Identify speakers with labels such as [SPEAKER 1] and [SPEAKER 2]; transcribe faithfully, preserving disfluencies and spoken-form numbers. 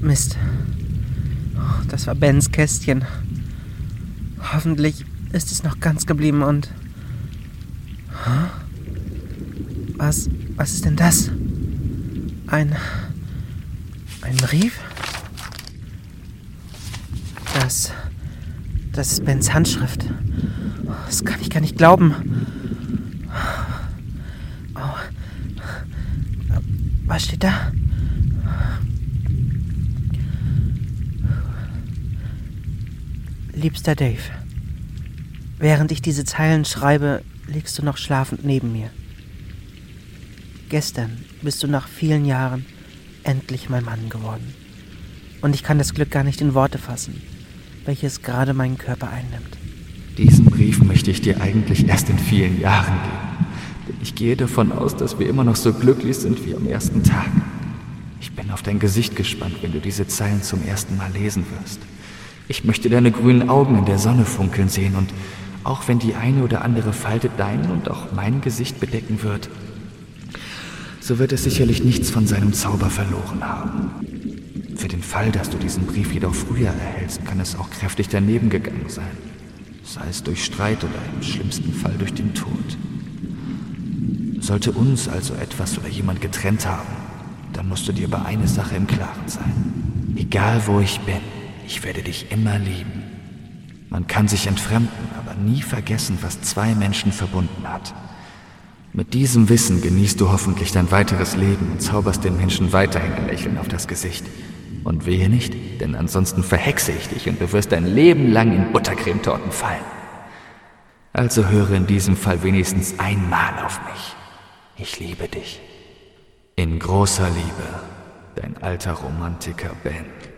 [SPEAKER 1] Mist. Das war Bens Kästchen. Hoffentlich ist es noch ganz geblieben und... Was, was ist denn das? Ein... Ein Brief? Das... Das ist Bens Handschrift. Das kann ich gar nicht glauben. Oh. Was steht da? Liebster Dave, während ich diese Zeilen schreibe, liegst du noch schlafend neben mir. Gestern bist du nach vielen Jahren endlich mein Mann geworden. Und ich kann das Glück gar nicht in Worte fassen, welches gerade meinen Körper einnimmt.
[SPEAKER 2] Diesen Brief möchte ich dir eigentlich erst in vielen Jahren geben. Denn ich gehe davon aus, dass wir immer noch so glücklich sind wie am ersten Tag. Ich bin auf dein Gesicht gespannt, wenn du diese Zeilen zum ersten Mal lesen wirst. Ich möchte deine grünen Augen in der Sonne funkeln sehen und auch wenn die eine oder andere Falte dein und auch mein Gesicht bedecken wird, so wird es sicherlich nichts von seinem Zauber verloren haben. Für den Fall, dass du diesen Brief jedoch früher erhältst, kann es auch kräftig daneben gegangen sein. Sei es durch Streit oder im schlimmsten Fall durch den Tod. Sollte uns also etwas oder jemand getrennt haben, dann musst du dir über eine Sache im Klaren sein. Egal wo ich bin, ich werde dich immer lieben. Man kann sich entfremden, aber nie vergessen, was zwei Menschen verbunden hat. Mit diesem Wissen genießt du hoffentlich dein weiteres Leben und zauberst den Menschen weiterhin ein Lächeln auf das Gesicht. Und wehe nicht, denn ansonsten verhexe ich dich und du wirst dein Leben lang in Buttercremetorten fallen. Also höre in diesem Fall wenigstens einmal auf mich. Ich liebe dich. In großer Liebe, dein alter Romantiker Ben.